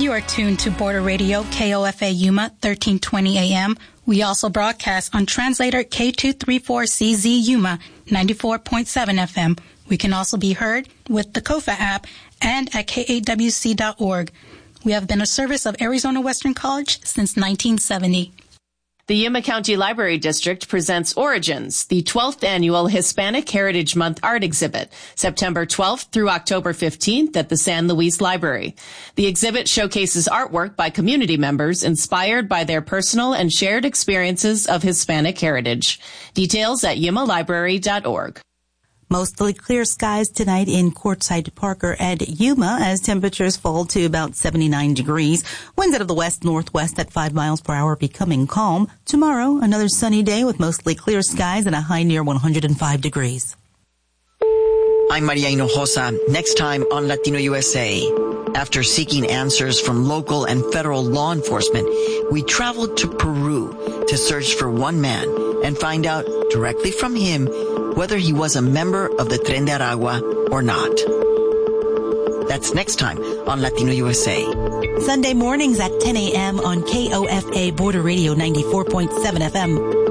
You are tuned to Border Radio, KOFA Yuma, 1320 AM. We also broadcast on translator K234CZ Yuma, 94.7 FM. We can also be heard with the KOFA app and at KAWC.org. We have been a service of Arizona Western College since 1970. The Yuma County Library District presents Origins, the 12th annual Hispanic Heritage Month art exhibit, September 12th through October 15th at the San Luis Library. The exhibit showcases artwork by community members inspired by their personal and shared experiences of Hispanic heritage. Details at yumalibrary.org. Mostly clear skies tonight in Quartzsite, Parker, and Yuma as temperatures fall to about 79 degrees. Winds out of the west-northwest at 5 miles per hour becoming calm. Tomorrow, another sunny day with mostly clear skies and a high near 105 degrees. I'm Maria Hinojosa. Next time on Latino USA. After seeking answers from local and federal law enforcement, we traveled to Peru to search for one man and find out directly from him whether he was a member of the Tren de Aragua or not. That's next time on Latino USA. Sunday mornings at 10 a.m. on KOFA Border Radio 94.7 FM.